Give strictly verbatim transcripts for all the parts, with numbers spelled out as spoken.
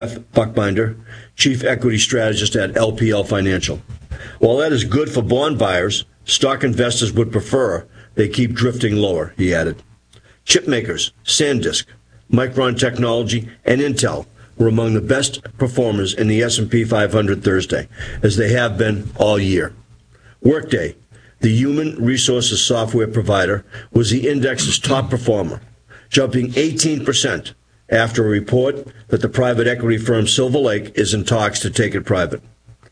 Buckbinder, Chief Equity Strategist at L P L Financial. While that is good for bond buyers, stock investors would prefer they keep drifting lower, he added. Chip makers, SanDisk, Micron Technology, and Intel were among the best performers in the S and P five hundred Thursday, as they have been all year. Workday, the human resources software provider, was the index's top performer, jumping eighteen percent after a report that the private equity firm Silver Lake is in talks to take it private.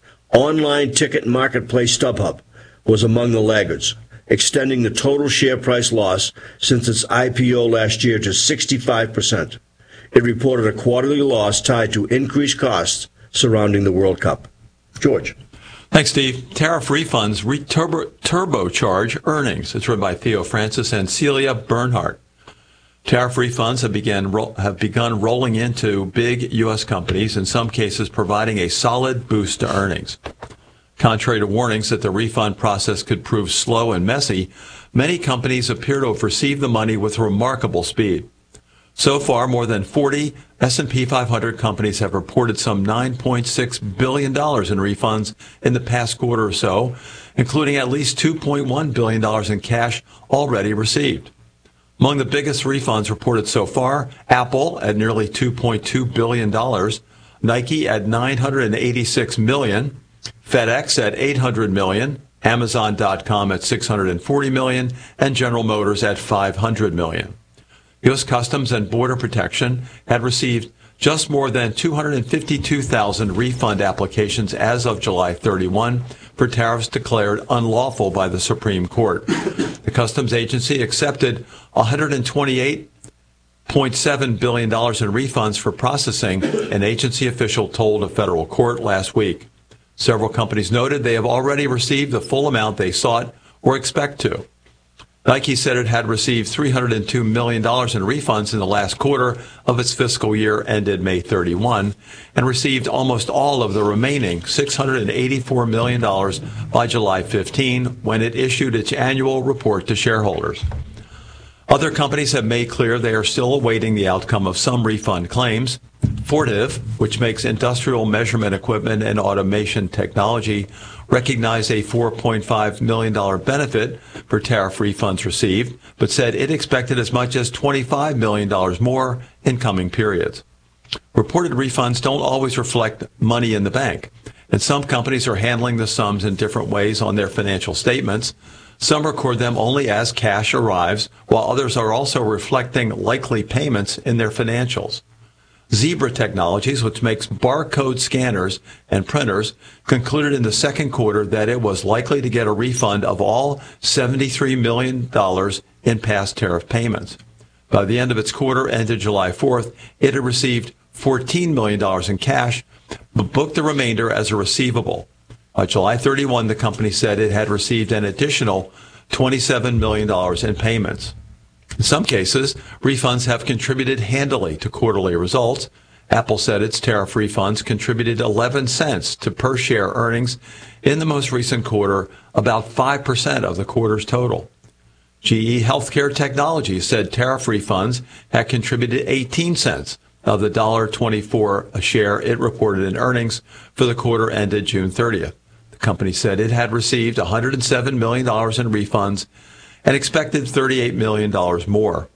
Online ticket marketplace StubHub was among the laggards, extending the total share price loss since its I P O last year to sixty-five percent. It reported a quarterly loss tied to increased costs surrounding the World Cup. George. Thanks, Steve. Tariff refunds re- turbo- turbocharge earnings. It's written by Theo Francis and Celia Bernhardt. Tariff refunds have, began, ro- have begun rolling into big U S companies, in some cases providing a solid boost to earnings. Contrary to warnings that the refund process could prove slow and messy, many companies appear to have received the money with remarkable speed. So far, more than forty S and P five hundred companies have reported some nine point six billion dollars in refunds in the past quarter or so, including at least two point one billion dollars in cash already received. Among the biggest refunds reported so far, Apple at nearly two point two billion dollars, Nike at nine hundred eighty-six million dollars, FedEx at eight hundred million dollars, Amazon dot com at six hundred forty million dollars, and General Motors at five hundred million dollars. U S Customs and Border Protection had received just more than two hundred fifty-two thousand refund applications as of July thirty-first for tariffs declared unlawful by the Supreme Court. The Customs Agency accepted one hundred twenty-eight point seven billion dollars in refunds for processing, an agency official told a federal court last week. Several companies noted they have already received the full amount they sought or expect to. Nike said it had received three hundred two million dollars in refunds in the last quarter of its fiscal year ended May thirty-first and received almost all of the remaining six hundred eighty-four million dollars by July fifteenth when it issued its annual report to shareholders. Other companies have made clear they are still awaiting the outcome of some refund claims. Fortive, which makes industrial measurement equipment and automation technology, recognized a four point five million dollars benefit for tariff refunds received, but said it expected as much as twenty-five million dollars more in coming periods. Reported refunds don't always reflect money in the bank, and some companies are handling the sums in different ways on their financial statements. Some record them only as cash arrives, while others are also reflecting likely payments in their financials. Zebra Technologies, which makes barcode scanners and printers, concluded in the second quarter that it was likely to get a refund of all seventy-three million dollars in past tariff payments. By the end of its quarter, ended July fourth, it had received fourteen million dollars in cash, but booked the remainder as a receivable. By July thirty-first, the company said it had received an additional twenty-seven million dollars in payments. In some cases, refunds have contributed handily to quarterly results. Apple said its tariff refunds contributed eleven cents to per share earnings in the most recent quarter, about five percent of the quarter's total. G E Healthcare Technologies said tariff refunds had contributed eighteen cents of the one dollar twenty-four a share it reported in earnings for the quarter ended June thirtieth. The company said it had received one hundred seven million dollars in refunds and expected thirty-eight million dollars more.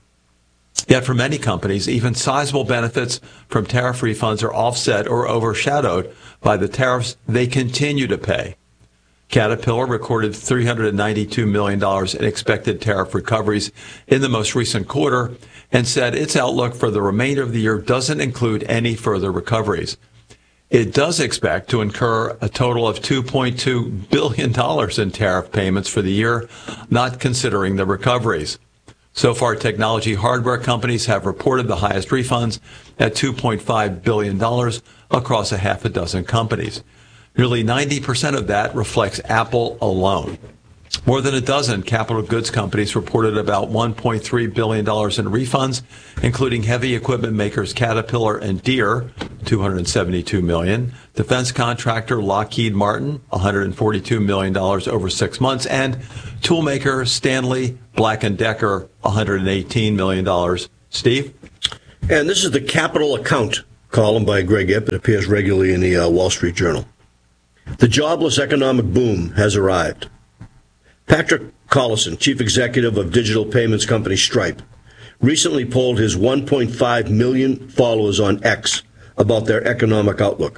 Yet for many companies, even sizable benefits from tariff refunds are offset or overshadowed by the tariffs they continue to pay. Caterpillar recorded three hundred ninety-two million dollars in expected tariff recoveries in the most recent quarter and said its outlook for the remainder of the year doesn't include any further recoveries. It does expect to incur a total of two point two billion dollars in tariff payments for the year, not considering the recoveries. So far, technology hardware companies have reported the highest refunds at two point five billion dollars across a half a dozen companies. Nearly ninety percent of that reflects Apple alone. More than a dozen capital goods companies reported about one point three billion dollars in refunds, including heavy equipment makers Caterpillar and Deere, two hundred seventy-two million dollars, defense contractor Lockheed Martin, one hundred forty-two million dollars over six months, and toolmaker Stanley Black and Decker, one hundred eighteen million dollars. Steve? And this is the capital account column by Greg Ip. It appears regularly in the uh, Wall Street Journal. The jobless economic boom has arrived. Patrick Collison, chief executive of digital payments company Stripe, recently polled his one point five million followers on X about their economic outlook.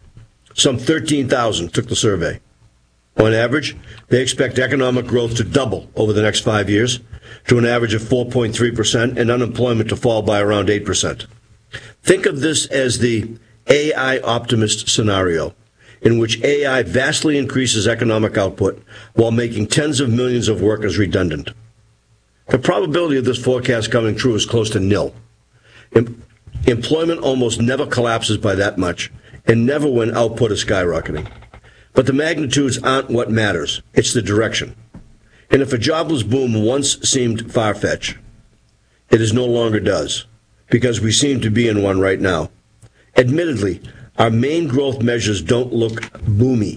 Some thirteen thousand took the survey. On average, they expect economic growth to double over the next five years to an average of four point three percent and unemployment to fall by around eight percent. Think of this as the A I optimist scenario, in which A I vastly increases economic output while making tens of millions of workers redundant. The probability of this forecast coming true is close to nil. Em- employment almost never collapses by that much, and never when output is skyrocketing. But the magnitudes aren't what matters. It's the direction. And if a jobless boom once seemed far-fetched, it is no longer does, because we seem to be in one right now. Admittedly, our main growth measures don't look boomy.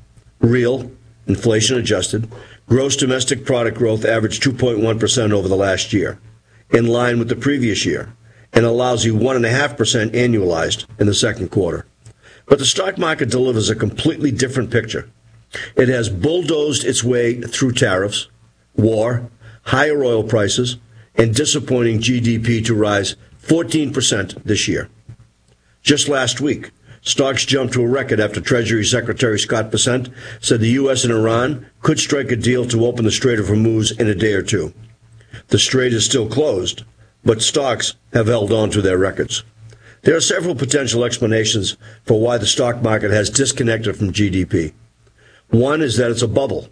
Real, inflation-adjusted, gross domestic product growth averaged two point one percent over the last year, in line with the previous year, and a lousy one point five percent annualized in the second quarter. But the stock market delivers a completely different picture. It has bulldozed its way through tariffs, war, higher oil prices, and disappointing G D P to rise fourteen percent this year. Just last week, stocks jumped to a record after Treasury Secretary Scott Bessent said the U S and Iran could strike a deal to open the Strait of Hormuz in a day or two. The strait is still closed, but stocks have held on to their records. There are several potential explanations for why the stock market has disconnected from G D P. One is that it's a bubble.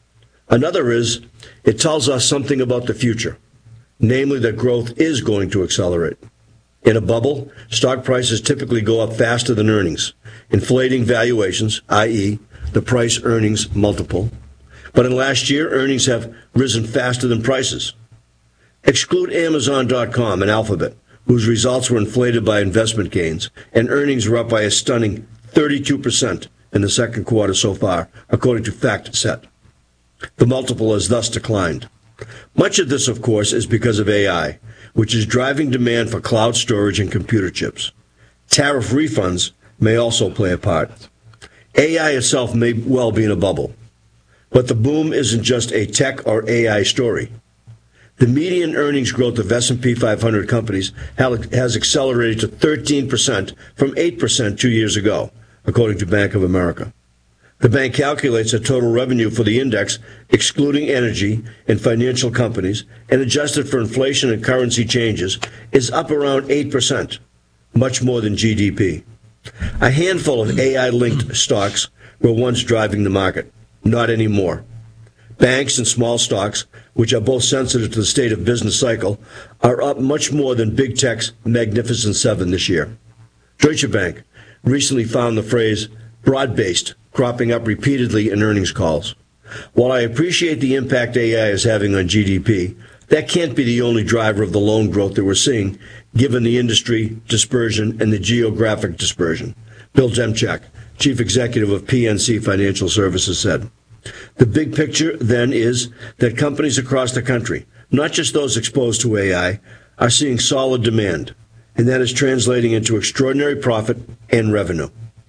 Another is it tells us something about the future, namely that growth is going to accelerate. In a bubble, stock prices typically go up faster than earnings, inflating valuations, that is, the price-earnings multiple. But in last year, earnings have risen faster than prices. Exclude Amazon dot com and Alphabet, whose results were inflated by investment gains, and earnings were up by a stunning thirty-two percent in the second quarter so far, according to FactSet. The multiple has thus declined. Much of this, of course, is because of A I, which is driving demand for cloud storage and computer chips. Tariff refunds may also play a part. A I itself may well be in a bubble, but the boom isn't just a tech or A I story. The median earnings growth of S and P five hundred companies has accelerated to thirteen percent from eight percent two years ago, according to Bank of America. The bank calculates that total revenue for the index, excluding energy and financial companies, and adjusted for inflation and currency changes, is up around eight percent, much more than G D P. A handful of A I-linked stocks were once driving the market. Not anymore. Banks and small stocks, which are both sensitive to the state of business cycle, are up much more than big tech's Magnificent Seven this year. Deutsche Bank recently found the phrase broad-based cropping up repeatedly in earnings calls. While I appreciate the impact A I is having on G D P, that can't be the only driver of the loan growth that we're seeing, given the industry dispersion and the geographic dispersion. Bill Demchak, chief executive of P N C Financial Services, said. The big picture, then, is that companies across the country, not just those exposed to A I, are seeing solid demand, and that is translating into extraordinary profit and revenue.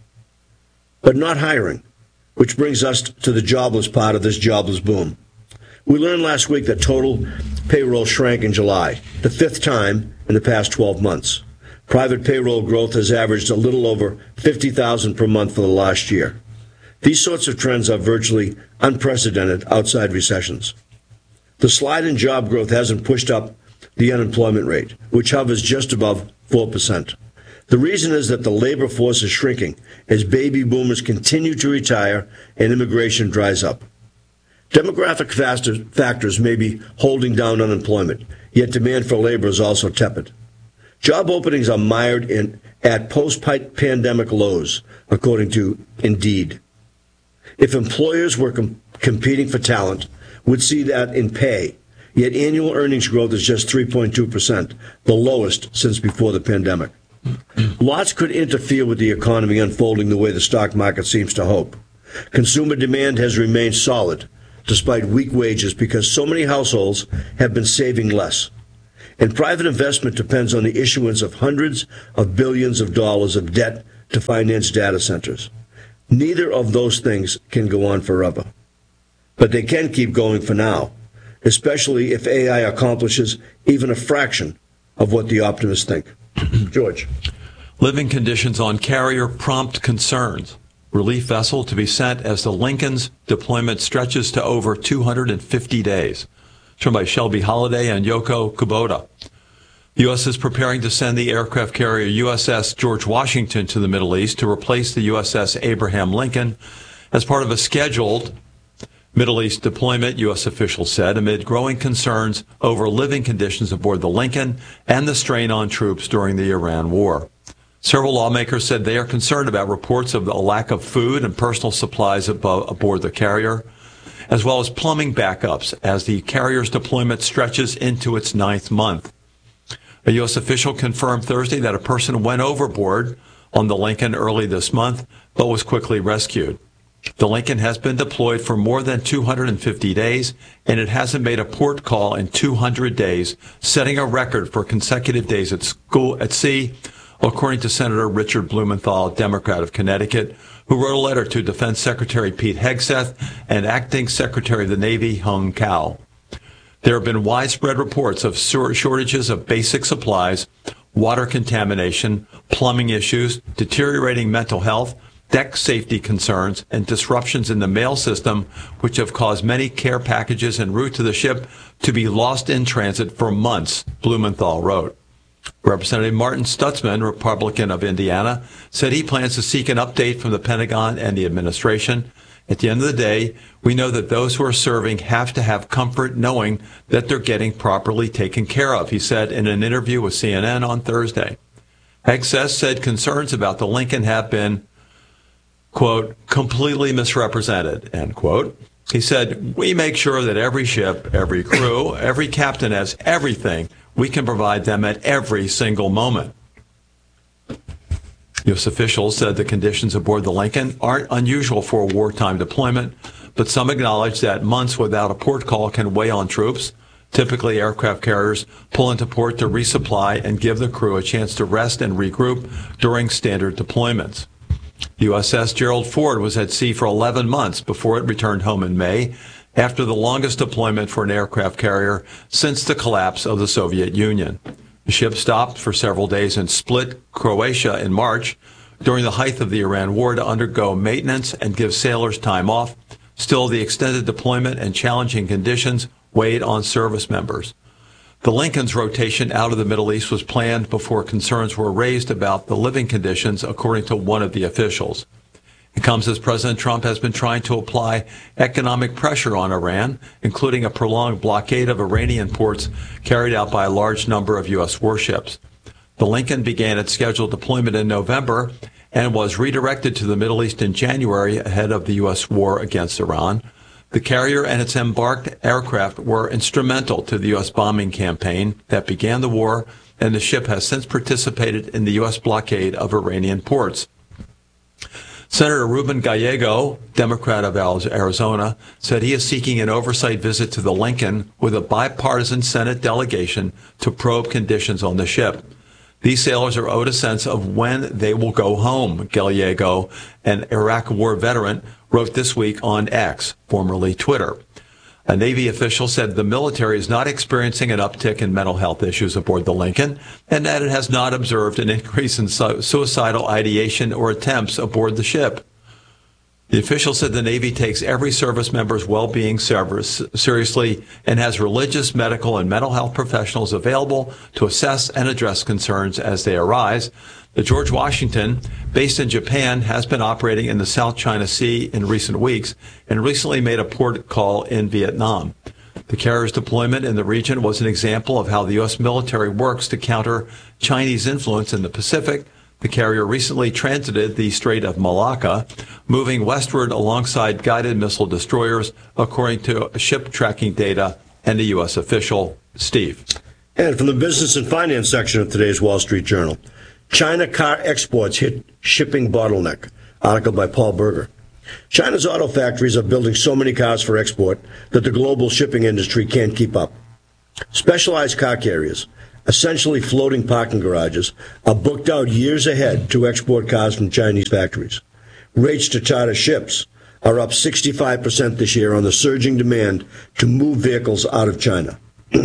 But not hiring, which brings us to the jobless part of this jobless boom. We learned last week that total payroll shrank in July, the fifth time in the past twelve months. Private payroll growth has averaged a little over fifty thousand per month for the last year. These sorts of trends are virtually unprecedented outside recessions. The slide in job growth hasn't pushed up the unemployment rate, which hovers just above four percent. The reason is that the labor force is shrinking as baby boomers continue to retire and immigration dries up. Demographic factors may be holding down unemployment, yet demand for labor is also tepid. Job openings are mired in, at post-pandemic lows, according to Indeed. If employers were com- competing for talent, would see that in pay, yet annual earnings growth is just three point two percent, the lowest since before the pandemic. Lots could interfere with the economy unfolding the way the stock market seems to hope. Consumer demand has remained solid, despite weak wages, because so many households have been saving less. And private investment depends on the issuance of hundreds of billions of dollars of debt to finance data centers. Neither of those things can go on forever. But they can keep going for now, especially if A I accomplishes even a fraction of what the optimists think. George. Living conditions on carrier prompt concerns. Relief vessel to be sent as the Lincoln's deployment stretches to over two hundred fifty days. It's written by Shelby Holiday and Yoko Kubota. The U S is preparing to send the aircraft carrier U S S George Washington to the Middle East to replace the U S S Abraham Lincoln as part of a scheduled Middle East deployment, U S officials said, amid growing concerns over living conditions aboard the Lincoln and the strain on troops during the Iran war. Several lawmakers said they are concerned about reports of a lack of food and personal supplies abo- aboard the carrier, as well as plumbing backups as the carrier's deployment stretches into its ninth month. A U S official confirmed Thursday that a person went overboard on the Lincoln early this month, but was quickly rescued. The Lincoln has been deployed for more than two hundred fifty days, and it hasn't made a port call in two hundred days, setting a record for consecutive days at school at sea, according to Senator Richard Blumenthal, Democrat of Connecticut, who wrote a letter to Defense Secretary Pete Hegseth and Acting Secretary of the Navy Hung Cao. There have been widespread reports of shortages of basic supplies, water contamination, plumbing issues, deteriorating mental health, deck safety concerns, and disruptions in the mail system, which have caused many care packages en route to the ship to be lost in transit for months, Blumenthal wrote. Representative Martin Stutzman, Republican of Indiana, said he plans to seek an update from the Pentagon and the administration. At the end of the day, we know that those who are serving have to have comfort knowing that they're getting properly taken care of, he said in an interview with C N N on Thursday. Hegseth said concerns about the Lincoln have been, quote, completely misrepresented, end quote. He said, we make sure that every ship, every crew, every captain has everything we can provide them at every single moment. U S officials said the conditions aboard the Lincoln aren't unusual for a wartime deployment, but some acknowledge that months without a port call can weigh on troops. Typically, aircraft carriers pull into port to resupply and give the crew a chance to rest and regroup during standard deployments. U S S Gerald Ford was at sea for eleven months before it returned home in May, after the longest deployment for an aircraft carrier since the collapse of the Soviet Union. The ship stopped for several days in Split, Croatia in March during the height of the Iran war to undergo maintenance and give sailors time off. Still, the extended deployment and challenging conditions weighed on service members. The Lincoln's rotation out of the Middle East was planned before concerns were raised about the living conditions, according to one of the officials. It comes as President Trump has been trying to apply economic pressure on Iran, including a prolonged blockade of Iranian ports carried out by a large number of U S warships. The Lincoln began its scheduled deployment in November and was redirected to the Middle East in January ahead of the U S war against Iran. The carrier and its embarked aircraft were instrumental to the U S bombing campaign that began the war, and the ship has since participated in the U S blockade of Iranian ports. Senator Ruben Gallego, Democrat of Arizona, said he is seeking an oversight visit to the Lincoln with a bipartisan Senate delegation to probe conditions on the ship. These sailors are owed a sense of when they will go home, Gallego, an Iraq war veteran, wrote this week on X, formerly Twitter. A Navy official said the military is not experiencing an uptick in mental health issues aboard the Lincoln, and that it has not observed an increase in su- suicidal ideation or attempts aboard the ship. The official said the Navy takes every service member's well-being service seriously and has religious, medical, and mental health professionals available to assess and address concerns as they arise. The George Washington, based in Japan, has been operating in the South China Sea in recent weeks and recently made a port call in Vietnam. The carrier's deployment in the region was an example of how the U S military works to counter Chinese influence in the Pacific. The carrier recently transited the Strait of Malacca, moving westward alongside guided missile destroyers, according to ship tracking data and a U S official. Steve. And from the business and finance section of today's Wall Street Journal, China car exports hit shipping bottleneck. Article by Paul Berger. China's auto factories are building so many cars for export that the global shipping industry can't keep up. Specialized car carriers essentially floating parking garages, are booked out years ahead to export cars from Chinese factories. Rates to charter ships are up sixty-five percent this year on the surging demand to move vehicles out of China.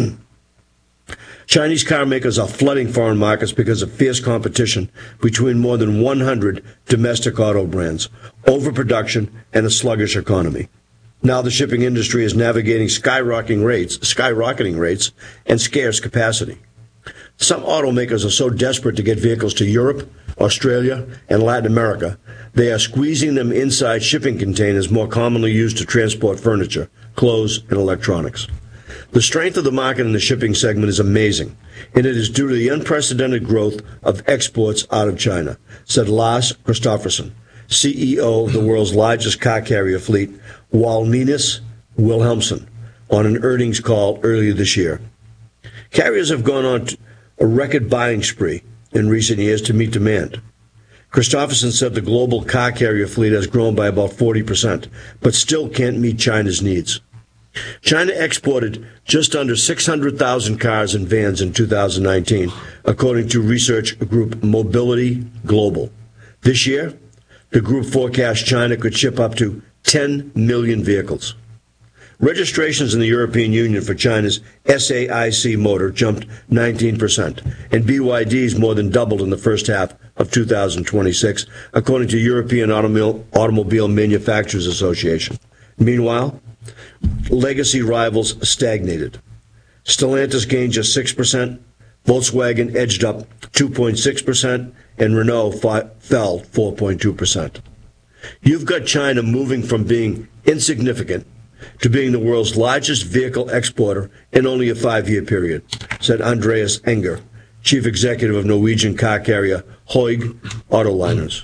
Chinese car makers are flooding foreign markets because of fierce competition between more than one hundred domestic auto brands, overproduction, and a sluggish economy. Now the shipping industry is navigating skyrocketing rates, skyrocketing rates and scarce capacity. Some automakers are so desperate to get vehicles to Europe, Australia, and Latin America, they are squeezing them inside shipping containers more commonly used to transport furniture, clothes, and electronics. The strength of the market in the shipping segment is amazing, and it is due to the unprecedented growth of exports out of China, said Lars Christofferson, C E O of the world's largest car carrier fleet, Wallenius Wilhelmsen, on an earnings call earlier this year. Carriers have gone on a record buying spree in recent years to meet demand. Christofferson said the global car carrier fleet has grown by about forty percent, but still can't meet China's needs. China exported just under six hundred thousand cars and vans in two thousand nineteen, according to research group Mobility Global. This year, the group forecasts China could ship up to ten million vehicles. Registrations in the European Union for China's S A I C motor jumped nineteen percent, and B Y D's more than doubled in the first half of two thousand twenty-six, according to European Automobile, Automobile Manufacturers Association. Meanwhile, legacy rivals stagnated. Stellantis gained just six percent, Volkswagen edged up two point six percent, and Renault fi- fell four point two percent. You've got China moving from being insignificant to being the world's largest vehicle exporter in only a five-year period, said Andreas Enger, chief executive of Norwegian car carrier Höegh Autoliners.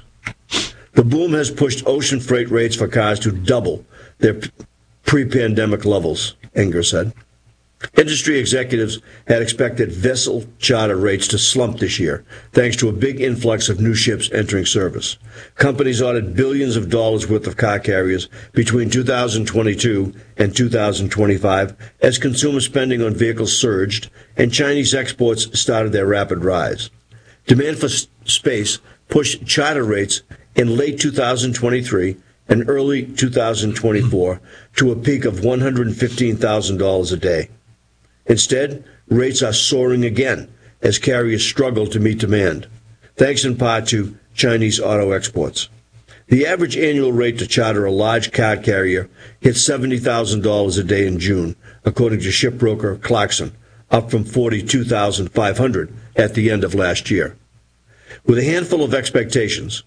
The boom has pushed ocean freight rates for cars to double their pre-pandemic levels, Enger said. Industry executives had expected vessel charter rates to slump this year, thanks to a big influx of new ships entering service. Companies ordered billions of dollars worth of car carriers between two thousand twenty-two and two thousand twenty-five as consumer spending on vehicles surged and Chinese exports started their rapid rise. Demand for s- space pushed charter rates in late two thousand twenty-three and early two thousand twenty-four to a peak of one hundred fifteen thousand dollars a day. Instead, rates are soaring again as carriers struggle to meet demand, thanks in part to Chinese auto exports. The average annual rate to charter a large car carrier hit seventy thousand dollars a day in June, according to shipbroker Clarkson, up from forty-two thousand five hundred dollars at the end of last year. With a handful of expectations,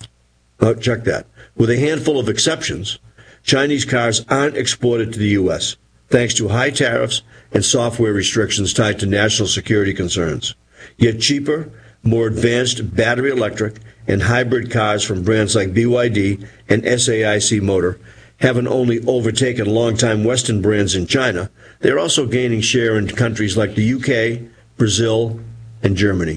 oh, check that, with a handful of exceptions, Chinese cars aren't exported to the U S, thanks to high tariffs and software restrictions tied to national security concerns. Yet cheaper, more advanced battery electric and hybrid cars from brands like B Y D and S A I C Motor haven't only overtaken longtime Western brands in China, they're also gaining share in countries like the U K, Brazil, and Germany.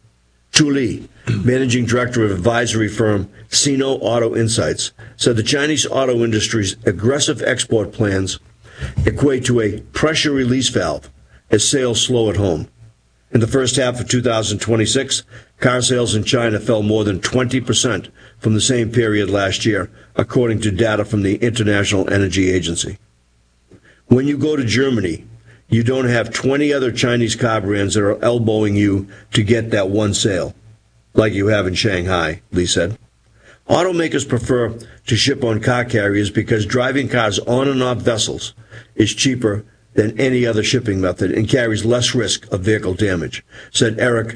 Tu Li, managing director of advisory firm Sino Auto Insights, said the Chinese auto industry's aggressive export plans equate to a pressure release valve as sales slow at home. In the first half of two thousand twenty-six, car sales in China fell more than twenty percent from the same period last year, according to data from the International Energy Agency. When you go to Germany, you don't have twenty other Chinese car brands that are elbowing you to get that one sale, like you have in Shanghai, Lee said. Automakers prefer to ship on car carriers because driving cars on and off vessels is cheaper than any other shipping method and carries less risk of vehicle damage, said Eric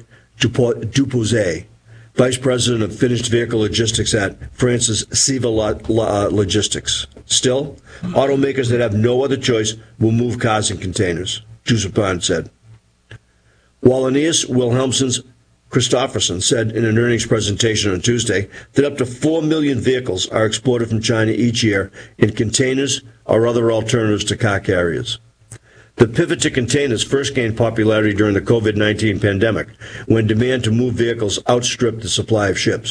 Dupouzet, vice president of finished vehicle logistics at France's Siva Logistics. Still, automakers that have no other choice will move cars in containers, Dupont said. Wallenius Wilhelmsen's Christofferson said in an earnings presentation on Tuesday that up to four million vehicles are exported from China each year in containers or other alternatives to car carriers. The pivot to containers first gained popularity during the COVID nineteen pandemic, when demand to move vehicles outstripped the supply of ships.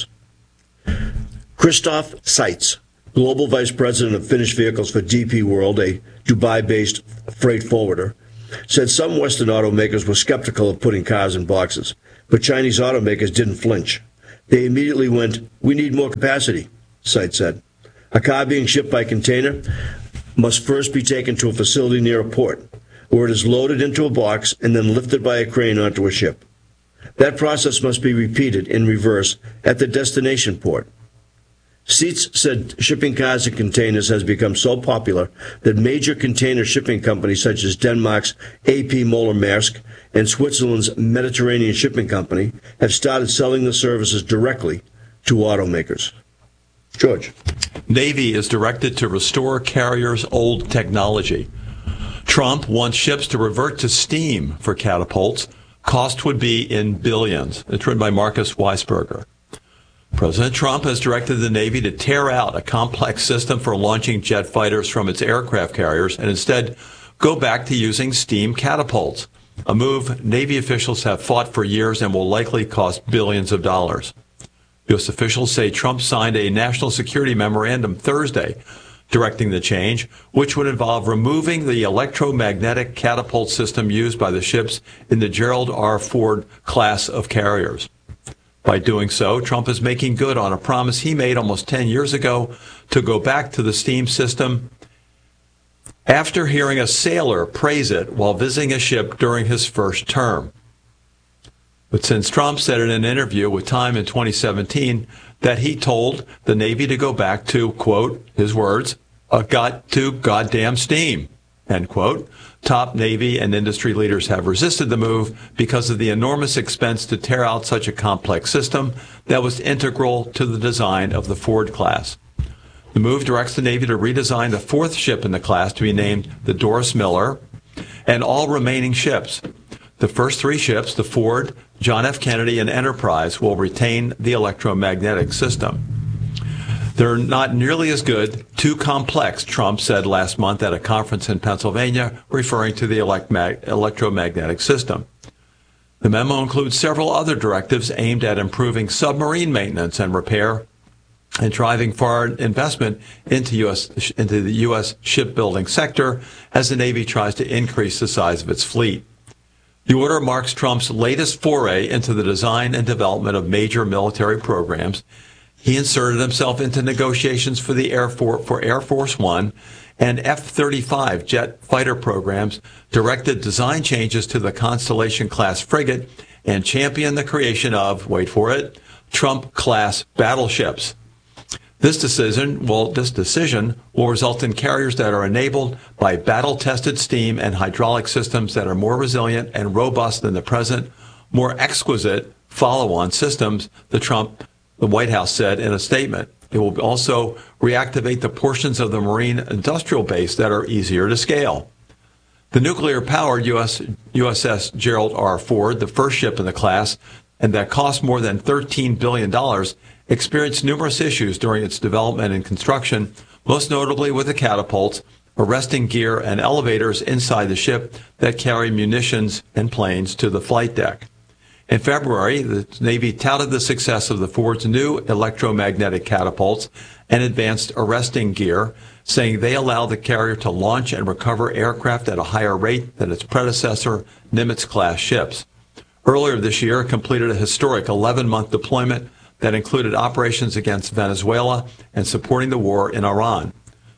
Christoph Seitz, global vice president of finished vehicles for D P World, a Dubai-based freight forwarder, said some Western automakers were skeptical of putting cars in boxes, but Chinese automakers didn't flinch. They immediately went, "We need more capacity," SITE said. A car being shipped by container must first be taken to a facility near a port, where it is loaded into a box and then lifted by a crane onto a ship. That process must be repeated in reverse at the destination port. Seitz said shipping cars and containers has become so popular that major container shipping companies such as Denmark's A P Moller-Maersk and Switzerland's Mediterranean Shipping Company have started selling the services directly to automakers. George. Navy is directed to restore carriers' old technology. Trump wants ships to revert to steam for catapults. Cost would be in billions. It's written by Marcus Weisberger. President Trump has directed the Navy to tear out a complex system for launching jet fighters from its aircraft carriers and instead go back to using steam catapults, a move Navy officials have fought for years and will likely cost billions of dollars. U S officials say Trump signed a national security memorandum Thursday directing the change, which would involve removing the electromagnetic catapult system used by the ships in the Gerald R. Ford class of carriers. By doing so, Trump is making good on a promise he made almost ten years ago to go back to the steam system after hearing a sailor praise it while visiting a ship during his first term. But since Trump said in an interview with Time in twenty seventeen that he told the Navy to go back to, quote, his words, a got to goddamn steam, end quote, top Navy and industry leaders have resisted the move because of the enormous expense to tear out such a complex system that was integral to the design of the Ford class. The move directs the Navy to redesign the fourth ship in the class to be named the Doris Miller and all remaining ships. The first three ships, the Ford, John F. Kennedy, and Enterprise, will retain the electromagnetic system. They're not nearly as good, too complex, Trump said last month at a conference in Pennsylvania, referring to the elect- electromagnetic system. The memo includes several other directives aimed at improving submarine maintenance and repair and driving foreign investment into U S into the U S shipbuilding sector as the Navy tries to increase the size of its fleet. The order marks Trump's latest foray into the design and development of major military programs. He inserted himself into negotiations for the Air Force, for Air Force One and F thirty-five jet fighter programs, directed design changes to the Constellation-class frigate, and championed the creation of, wait for it, Trump-class battleships. This decision, well, this decision will result in carriers that are enabled by battle-tested steam and hydraulic systems that are more resilient and robust than the present, more exquisite follow-on systems, the Trump, the White House said in a statement. It will also reactivate the portions of the Marine industrial base that are easier to scale. The nuclear-powered U S U S S Gerald R. Ford, the first ship in the class, and that cost more than thirteen billion dollars, experienced numerous issues during its development and construction, most notably with the catapults, arresting gear, and elevators inside the ship that carry munitions and planes to the flight deck. In February, the Navy touted the success of the Ford's new electromagnetic catapults and advanced arresting gear, saying they allow the carrier to launch and recover aircraft at a higher rate than its predecessor, Nimitz-class ships. Earlier this year, it completed a historic eleven-month deployment that included operations against Venezuela and supporting the war in Iran.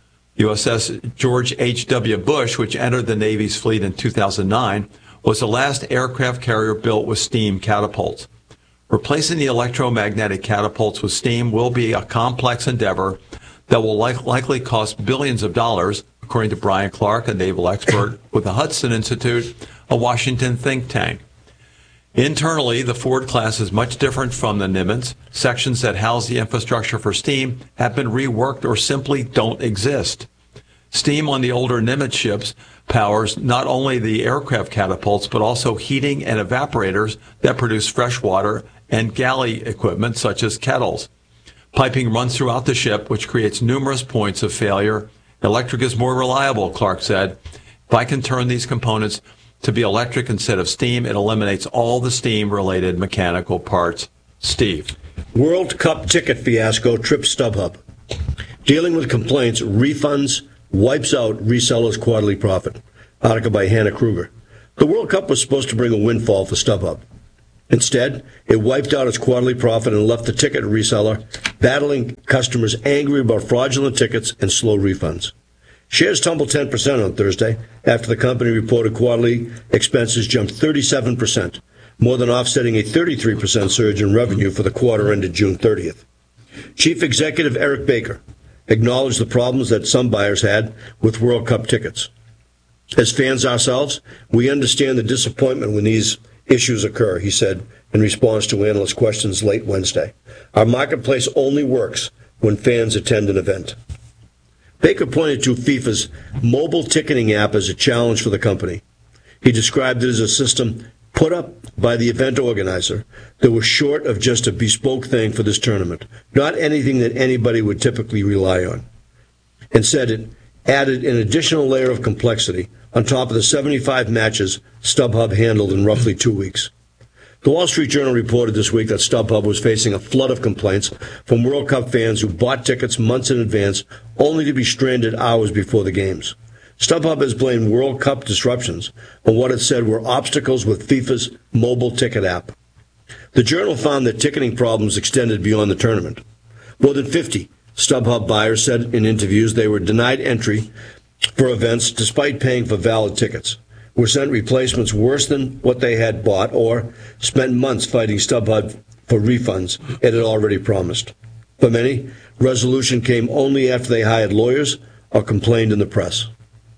U S S George H W. Bush, which entered the Navy's fleet in two thousand nine, was the last aircraft carrier built with steam catapults. Replacing the electromagnetic catapults with steam will be a complex endeavor that will like, likely cost billions of dollars, according to Brian Clark, a naval expert with the Hudson Institute, a Washington think tank. Internally, the Ford class is much different from the Nimitz. Sections that house the infrastructure for steam have been reworked or simply don't exist. Steam on the older Nimitz ships powers not only the aircraft catapults, but also heating and evaporators that produce fresh water and galley equipment such as kettles. Piping runs throughout the ship, which creates numerous points of failure. Electric is more reliable, Clark said. If I can turn these components to be electric instead of steam, it eliminates all the steam-related mechanical parts. Steve. World Cup ticket fiasco trips StubHub. Dealing with complaints, refunds, wipes out resellers' quarterly profit. Article by Hannah Kruger. The World Cup was supposed to bring a windfall for StubHub. Instead, it wiped out its quarterly profit and left the ticket reseller battling customers angry about fraudulent tickets and slow refunds. Shares tumbled ten percent on Thursday after the company reported quarterly expenses jumped thirty-seven percent, more than offsetting a thirty-three percent surge in revenue for the quarter ended June thirtieth. Chief Executive Eric Baker acknowledged the problems that some buyers had with World Cup tickets. As fans ourselves, we understand the disappointment when these issues occur, he said in response to analyst questions late Wednesday. Our marketplace only works when fans attend an event. Baker pointed to FIFA's mobile ticketing app as a challenge for the company. He described it as a system put up by the event organizer that was short of just a bespoke thing for this tournament, not anything that anybody would typically rely on, and said it added an additional layer of complexity on top of the seventy-five matches StubHub handled in roughly two weeks. The Wall Street Journal reported this week that StubHub was facing a flood of complaints from World Cup fans who bought tickets months in advance only to be stranded hours before the games. StubHub has blamed World Cup disruptions on what it said were obstacles with FIFA's mobile ticket app. The Journal found that ticketing problems extended beyond the tournament. More than fifty StubHub buyers said in interviews they were denied entry for events despite paying for valid tickets, were sent replacements worse than what they had bought, or spent months fighting StubHub for refunds it had already promised. For many, resolution came only after they hired lawyers or complained in the press.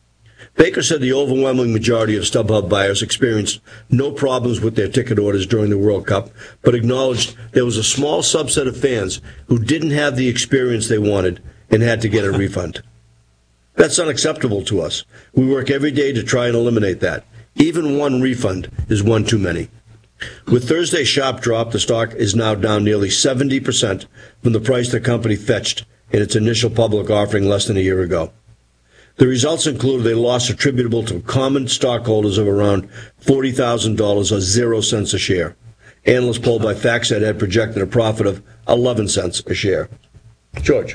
Baker said the overwhelming majority of StubHub buyers experienced no problems with their ticket orders during the World Cup, but acknowledged there was a small subset of fans who didn't have the experience they wanted and had to get a refund. That's unacceptable to us. We work every day to try and eliminate that. Even one refund is one too many. With Thursday's sharp drop, the stock is now down nearly seventy percent from the price the company fetched in its initial public offering less than a year ago. The results included a loss attributable to common stockholders of around forty thousand dollars or zero cents a share. Analysts polled by FactSet had projected a profit of eleven cents a share. George.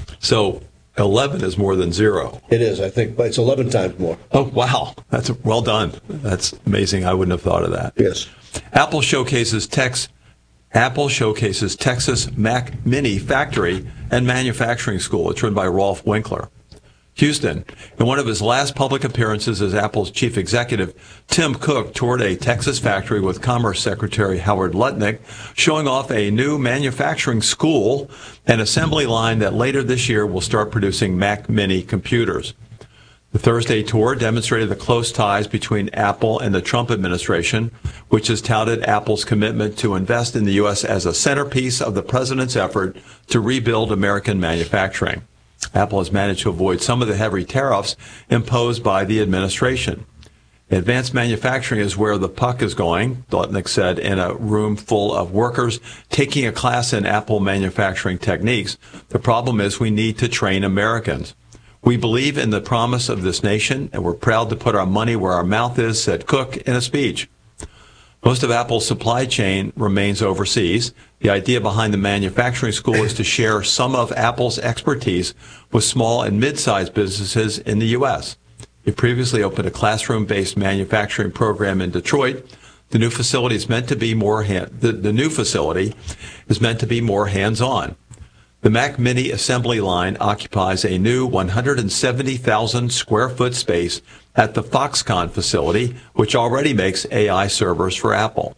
So eleven is more than zero. It is, I think, but it's eleven times more. Oh, wow. That's well done. That's amazing. I wouldn't have thought of that. Yes. Apple showcases Tex, Apple showcases Texas Mac Mini Factory and Manufacturing School. It's written by Rolf Winkler. Houston. In one of his last public appearances as Apple's chief executive, Tim Cook toured a Texas factory with Commerce Secretary Howard Lutnick, showing off a new manufacturing school and assembly line that later this year will start producing Mac Mini computers. The Thursday tour demonstrated the close ties between Apple and the Trump administration, which has touted Apple's commitment to invest in the U S as a centerpiece of the president's effort to rebuild American manufacturing. Apple has managed to avoid some of the heavy tariffs imposed by the administration. Advanced manufacturing is where the puck is going, Lutnick said in a room full of workers taking a class in Apple manufacturing techniques. The problem is we need to train Americans. We believe in the promise of this nation, and we're proud to put our money where our mouth is, said Cook in a speech. Most of Apple's supply chain remains overseas. The idea behind the manufacturing school is to share some of Apple's expertise with small and mid-sized businesses in the U S. It previously opened a classroom-based manufacturing program in Detroit. The new facility is meant to be more hand, the, the new facility is meant to be more hands-on. The Mac Mini assembly line occupies a new one hundred seventy thousand square foot space at the Foxconn facility, which already makes A I servers for Apple.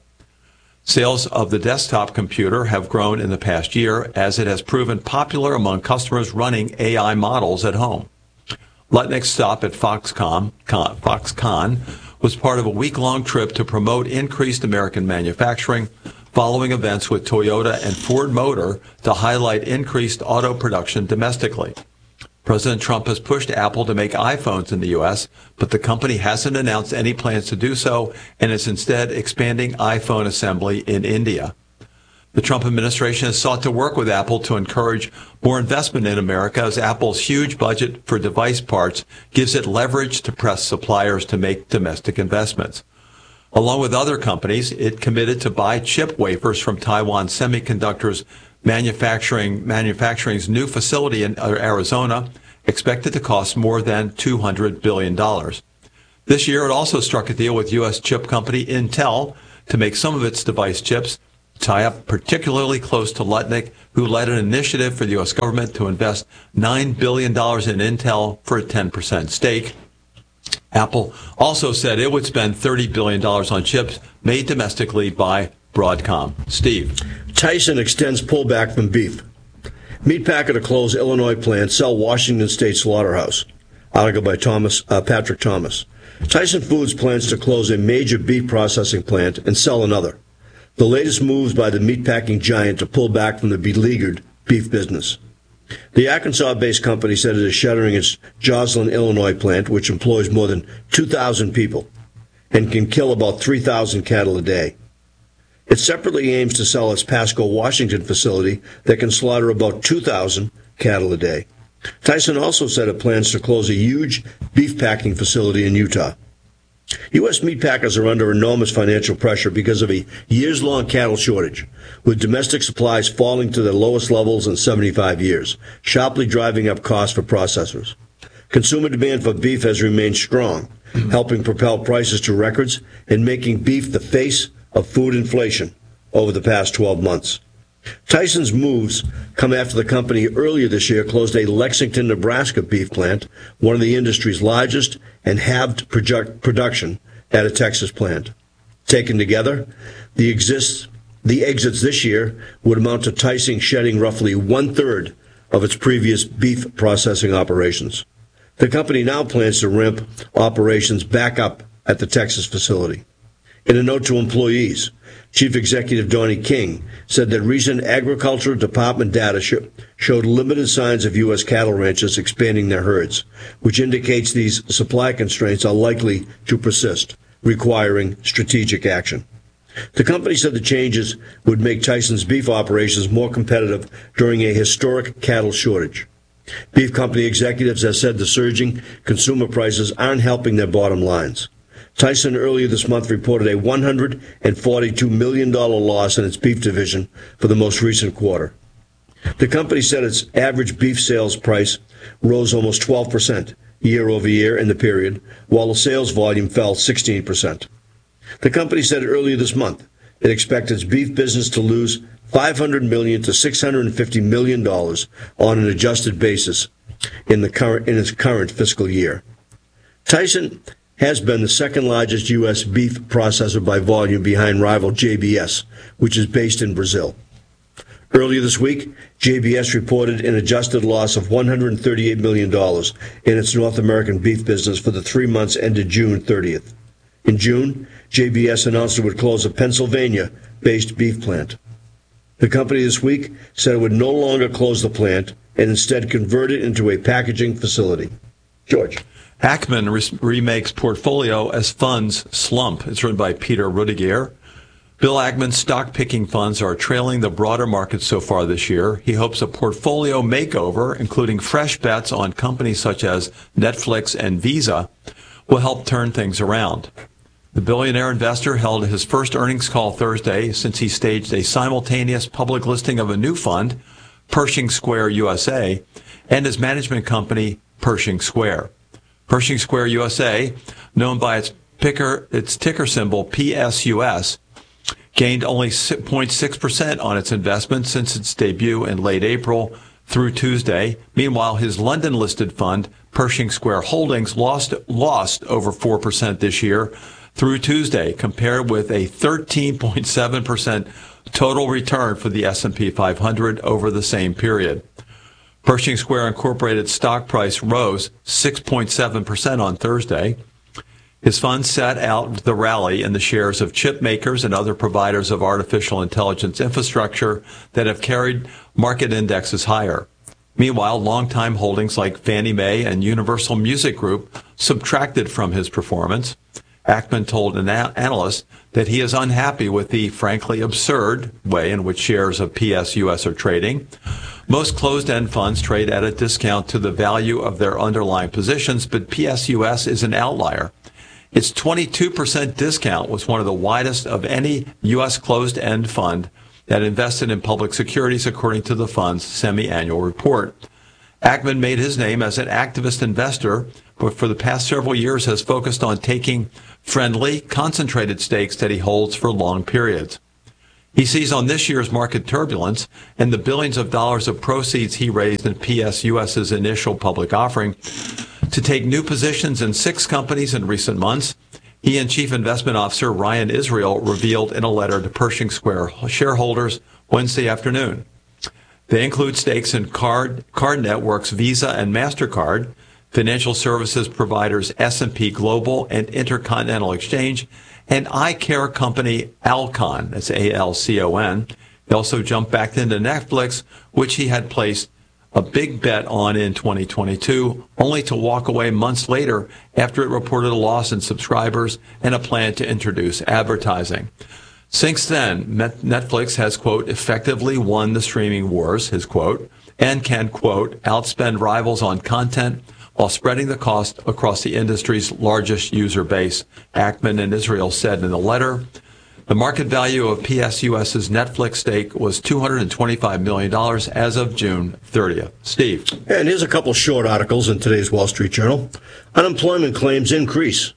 Sales of the desktop computer have grown in the past year as it has proven popular among customers running A I models at home. Lutnick's stop at Foxconn, Foxconn was part of a week-long trip to promote increased American manufacturing, following events with Toyota and Ford Motor to highlight increased auto production domestically. President Trump has pushed Apple to make iPhones in the U S, but the company hasn't announced any plans to do so and is instead expanding iPhone assembly in India. The Trump administration has sought to work with Apple to encourage more investment in America as Apple's huge budget for device parts gives it leverage to press suppliers to make domestic investments. Along with other companies, it committed to buy chip wafers from Taiwan Semiconductor's manufacturing manufacturing's new facility in Arizona, expected to cost more than two hundred billion dollars. This year, it also struck a deal with U S chip company Intel to make some of its device chips, tie up particularly close to Lutnick, who led an initiative for the U S government to invest nine billion dollars in Intel for a ten percent stake. Apple also said it would spend thirty billion dollars on chips made domestically by Broadcom. Steve. Tyson extends pullback from beef. Meatpacker to close Illinois plant, sell Washington State slaughterhouse. Article by Thomas uh, Patrick Thomas. Tyson Foods plans to close a major beef processing plant and sell another. The latest moves by the meatpacking giant to pull back from the beleaguered beef business. The Arkansas-based company said it is shuttering its Joslin, Illinois plant, which employs more than two thousand people and can kill about three thousand cattle a day. It separately aims to sell its Pasco, Washington facility that can slaughter about two thousand cattle a day. Tyson also said it plans to close a huge beef packing facility in Utah. U S meat packers are under enormous financial pressure because of a years-long cattle shortage, with domestic supplies falling to their lowest levels in seventy-five years, sharply driving up costs for processors. Consumer demand for beef has remained strong, helping propel prices to records and making beef the face of food inflation over the past twelve months. Tyson's moves come after the company earlier this year closed a Lexington, Nebraska beef plant, one of the industry's largest, and halved project production at a Texas plant. Taken together, the, exists, the exits this year would amount to Tyson shedding roughly one-third of its previous beef processing operations. The company now plans to ramp operations back up at the Texas facility. In a note to employees, Chief Executive Donnie King said that recent Agriculture Department data sh- showed limited signs of U S cattle ranchers expanding their herds, which indicates these supply constraints are likely to persist, requiring strategic action. The company said the changes would make Tyson's beef operations more competitive during a historic cattle shortage. Beef company executives have said the surging consumer prices aren't helping their bottom lines. Tyson earlier this month reported a one hundred forty-two million dollars loss in its beef division for the most recent quarter. The company said its average beef sales price rose almost twelve percent year over year in the period, while the sales volume fell sixteen percent. The company said earlier this month it expects its beef business to lose five hundred million dollars to six hundred fifty million dollars on an adjusted basis in the current in its current fiscal year. Tyson has been the second largest U S beef processor by volume behind rival J B S, which is based in Brazil. Earlier this week, J B S reported an adjusted loss of one hundred thirty-eight million dollars in its North American beef business for the three months ended June thirtieth. In June, J B S announced it would close a Pennsylvania-based beef plant. The company this week said it would no longer close the plant and instead convert it into a packaging facility. George. Ackman re- remakes portfolio as funds slump. It's written by Peter Rudiger. Bill Ackman's stock-picking funds are trailing the broader market so far this year. He hopes a portfolio makeover, including fresh bets on companies such as Netflix and Visa, will help turn things around. The billionaire investor held his first earnings call Thursday since he staged a simultaneous public listing of a new fund, Pershing Square U S A, and his management company, Pershing Square. Pershing Square U S A, known by its picker, its ticker symbol P S U S, gained only zero point six percent on its investment since its debut in late April through Tuesday. Meanwhile, his London-listed fund, Pershing Square Holdings, lost lost over four percent this year through Tuesday, compared with a thirteen point seven percent total return for the S and P five hundred over the same period. Pershing Square Incorporated's stock price rose six point seven percent on Thursday. His fund sat out the rally in the shares of chip makers and other providers of artificial intelligence infrastructure that have carried market indexes higher. Meanwhile, longtime holdings like Fannie Mae and Universal Music Group subtracted from his performance. Ackman told an a- analyst that he is unhappy with the frankly absurd way in which shares of P S U S are trading. Most closed-end funds trade at a discount to the value of their underlying positions, but P S U S is an outlier. Its twenty-two percent discount was one of the widest of any U S closed-end fund that invested in public securities, according to the fund's semi-annual report. Ackman made his name as an activist investor but for the past several years has focused on taking friendly, concentrated stakes that he holds for long periods. He sees on this year's market turbulence and the billions of dollars of proceeds he raised in P S US's initial public offering to take new positions in six companies in recent months. He and Chief Investment Officer Ryan Israel revealed in a letter to Pershing Square shareholders Wednesday afternoon. They include stakes in card, card networks Visa and MasterCard, financial services providers S and P Global and Intercontinental Exchange, and eye care company Alcon, that's A L C O N. He also jumped back into Netflix, which he had placed a big bet on in twenty twenty-two, only to walk away months later after it reported a loss in subscribers and a plan to introduce advertising. Since then, Netflix has, quote, effectively won the streaming wars, his quote, and can, quote, outspend rivals on content while spreading the cost across the industry's largest user base, Ackman and Israel said in the letter. The market value of P S US's Netflix stake was two hundred twenty-five million dollars as of June thirtieth. Steve. And here's a couple short articles in today's Wall Street Journal. Unemployment claims increase.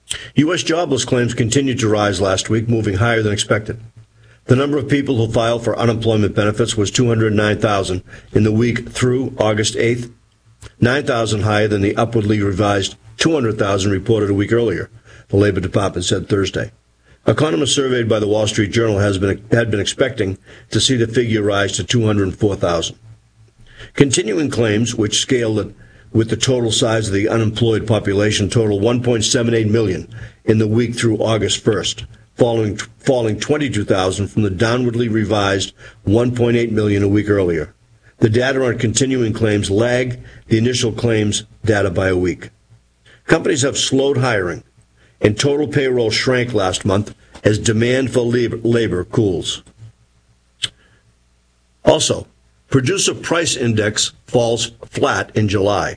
U S jobless claims continued to rise last week, moving higher than expected. The number of people who filed for unemployment benefits was two hundred nine thousand in the week through August eighth, nine thousand higher than the upwardly revised two hundred thousand reported a week earlier, the Labor Department said Thursday. Economists surveyed by the Wall Street Journal has been, had been expecting to see the figure rise to two hundred four thousand. Continuing claims, which scaled with the total size of the unemployed population, total one point seven eight million in the week through August first, falling, falling twenty-two thousand from the downwardly revised one point eight million a week earlier. The data on continuing claims lag the initial claims data by a week. Companies have slowed hiring, and total payroll shrank last month as demand for labor, labor cools. Also, Producer Price Index falls flat in July.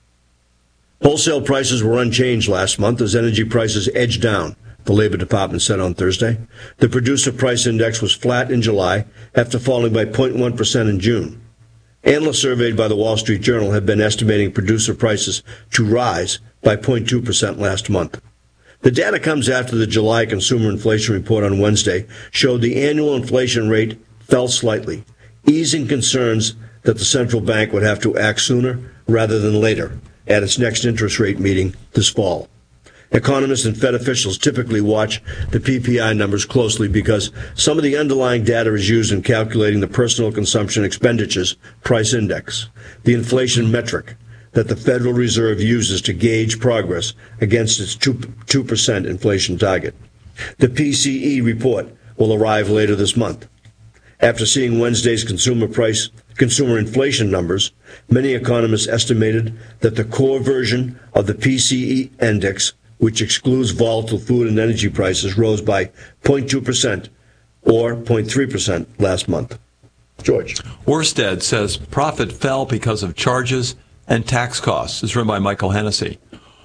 Wholesale prices were unchanged last month as energy prices edged down, the Labor Department said on Thursday. The Producer Price Index was flat in July after falling by zero point one percent in June. Analysts surveyed by the Wall Street Journal have been estimating producer prices to rise by zero point two percent last month. The data comes after the July consumer inflation report on Wednesday showed the annual inflation rate fell slightly, easing concerns that the central bank would have to act sooner rather than later at its next interest rate meeting this fall. Economists and Fed officials typically watch the P P I numbers closely because some of the underlying data is used in calculating the Personal Consumption Expenditures Price Index, the inflation metric that the Federal Reserve uses to gauge progress against its two percent inflation target. The P C E report will arrive later this month. After seeing Wednesday's consumer price, consumer inflation numbers, many economists estimated that the core version of the P C E index, which excludes volatile food and energy prices, rose by zero point two percent or zero point three percent last month. George. Orsted says profit fell because of charges and tax costs. It's written by Michael Hennessy.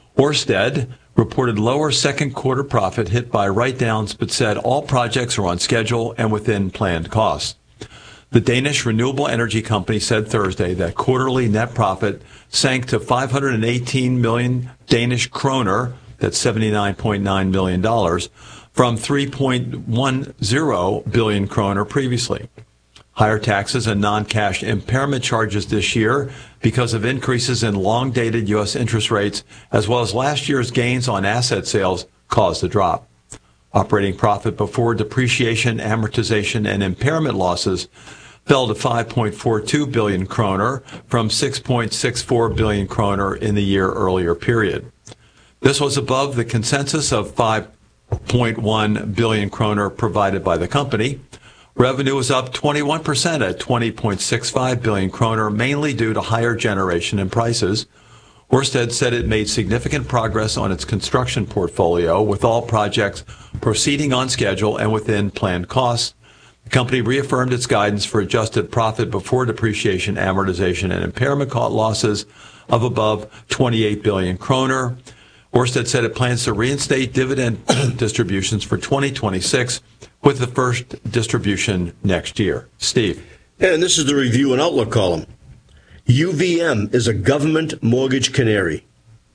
Orsted reported lower second quarter profit hit by write-downs, but said all projects are on schedule and within planned costs. The Danish renewable energy company said Thursday that quarterly net profit sank to five hundred eighteen million Danish kroner, that's seventy-nine point nine million dollars, from three point one zero billion kroner previously. Higher taxes and non-cash impairment charges this year because of increases in long-dated U S interest rates, as well as last year's gains on asset sales, caused the drop. Operating profit before depreciation, amortization, and impairment losses fell to five point four two billion kroner from six point six four billion kroner in the year earlier period. This was above the consensus of five point one billion kroner provided by the company. Revenue was up twenty-one percent at twenty point six five billion kroner, mainly due to higher generation and prices. Ørsted said it made significant progress on its construction portfolio, with all projects proceeding on schedule and within planned costs. The company reaffirmed its guidance for adjusted profit before depreciation, amortization, and impairment cost losses of above twenty-eight billion kroner. Ørsted said it plans to reinstate dividend distributions for twenty twenty-six, with the first distribution next year. Steve. And this is the review and outlook column. U V M is a government mortgage canary.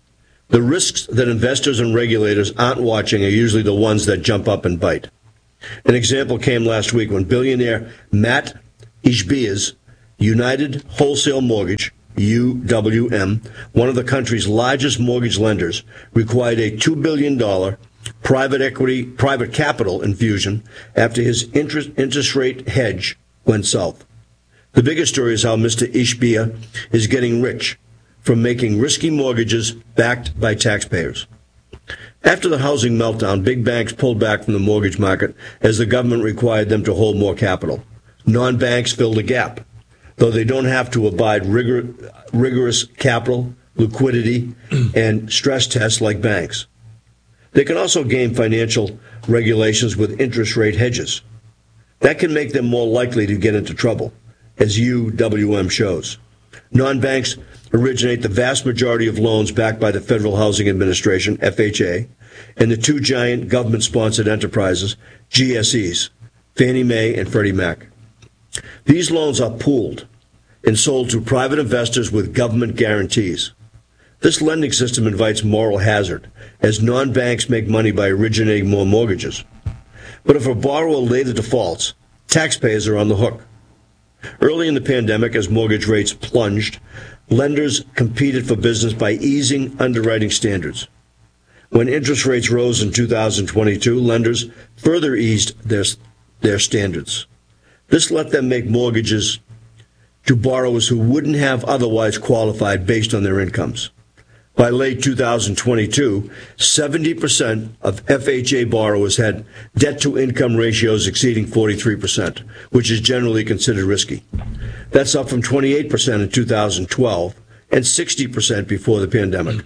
The risks that investors and regulators aren't watching are usually the ones that jump up and bite. An example came last week when billionaire Matt Ishbia's United Wholesale Mortgage, U W M, one of the country's largest mortgage lenders, required a two billion dollars private equity, private capital infusion after his interest, interest rate hedge went south. The bigger story is how Mister Ishbia is getting rich from making risky mortgages backed by taxpayers. After the housing meltdown, big banks pulled back from the mortgage market as the government required them to hold more capital. Non-banks filled the gap, though they don't have to abide rigor, rigorous capital, liquidity, and stress tests like banks. They can also game financial regulations with interest rate hedges. That can make them more likely to get into trouble, as U W M shows. Non-banks originate the vast majority of loans backed by the Federal Housing Administration, F H A, and the two giant government-sponsored enterprises, G S Es, Fannie Mae and Freddie Mac. These loans are pooled and sold to private investors with government guarantees. This lending system invites moral hazard, as non-banks make money by originating more mortgages. But if a borrower later defaults, taxpayers are on the hook. Early in the pandemic, as mortgage rates plunged, lenders competed for business by easing underwriting standards. When interest rates rose in two thousand twenty-two, lenders further eased their, their standards. This let them make mortgages to borrowers who wouldn't have otherwise qualified based on their incomes. By late two thousand twenty-two, seventy percent of F H A borrowers had debt-to-income ratios exceeding forty-three percent, which is generally considered risky. That's up from twenty-eight percent in two thousand twelve and sixty percent before the pandemic.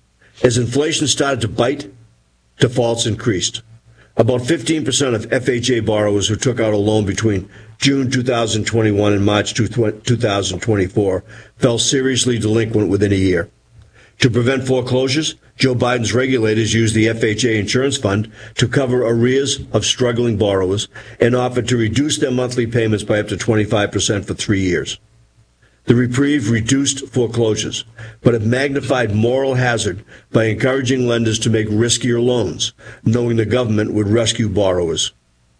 As inflation started to bite, defaults increased. About fifteen percent of F H A borrowers who took out a loan between June two thousand twenty-one and March two thousand twenty-four fell seriously delinquent within a year. To prevent foreclosures, Joe Biden's regulators used the F H A Insurance Fund to cover arrears of struggling borrowers and offered to reduce their monthly payments by up to twenty-five percent for three years. The reprieve reduced foreclosures, but it magnified moral hazard by encouraging lenders to make riskier loans, knowing the government would rescue borrowers.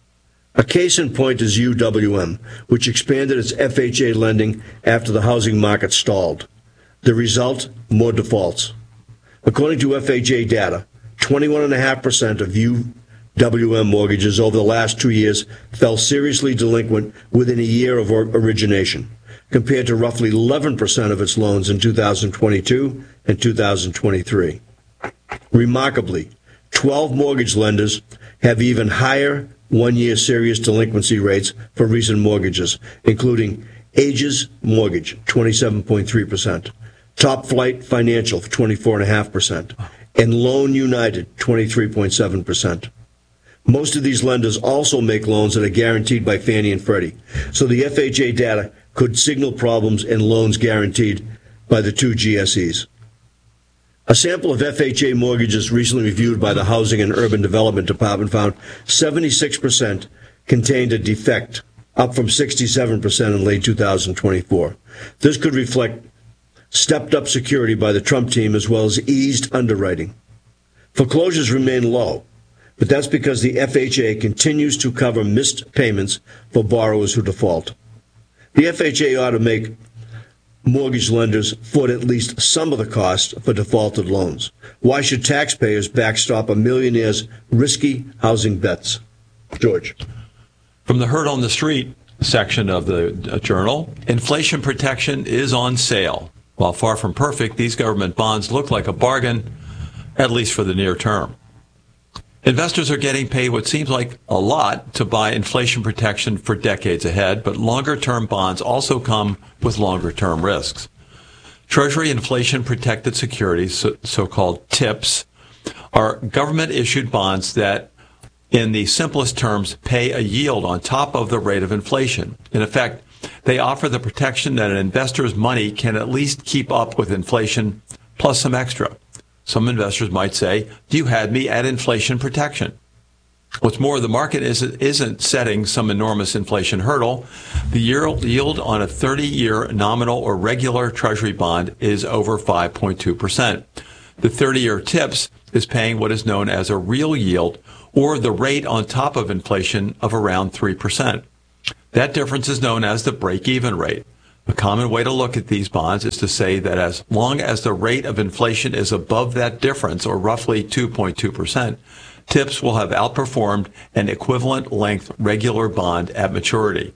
A case in point is U W M, which expanded its F H A lending after the housing market stalled. The result, more defaults. According to F H A data, twenty-one point five percent of U W M mortgages over the last two years fell seriously delinquent within a year of origination, compared to roughly eleven percent of its loans in two thousand twenty-two and two thousand twenty-three. Remarkably, twelve mortgage lenders have even higher one-year serious delinquency rates for recent mortgages, including Aegis Mortgage, twenty-seven point three percent, Top Flight Financial, twenty-four point five percent, and Loan United, twenty-three point seven percent. Most of these lenders also make loans that are guaranteed by Fannie and Freddie, so the F H A data could signal problems in loans guaranteed by the two G S Es. A sample of F H A mortgages recently reviewed by the Housing and Urban Development Department found seventy-six percent contained a defect, up from sixty-seven percent in late two thousand twenty-four. This could reflect stepped-up security by the Trump team as well as eased underwriting. Foreclosures remain low, but that's because the F H A continues to cover missed payments for borrowers who default. The F H A ought to make mortgage lenders foot at least some of the cost for defaulted loans. Why should taxpayers backstop a millionaire's risky housing bets? George. From the Herd on the Street section of the Journal, inflation protection is on sale. While far from perfect, these government bonds look like a bargain, at least for the near term. Investors are getting paid what seems like a lot to buy inflation protection for decades ahead, but longer-term bonds also come with longer-term risks. Treasury inflation-protected securities, so-called TIPS, are government-issued bonds that, in the simplest terms, pay a yield on top of the rate of inflation. In effect, they offer the protection that an investor's money can at least keep up with inflation, plus some extra. Some investors might say, you had me at inflation protection. What's more, the market isn't, isn't setting some enormous inflation hurdle. The yield on a thirty-year nominal or regular Treasury bond is over five point two percent. The thirty-year TIPS is paying what is known as a real yield, or the rate on top of inflation of around three percent. That difference is known as the break-even rate. A common way to look at these bonds is to say that as long as the rate of inflation is above that difference, or roughly two point two percent, TIPS will have outperformed an equivalent length regular bond at maturity.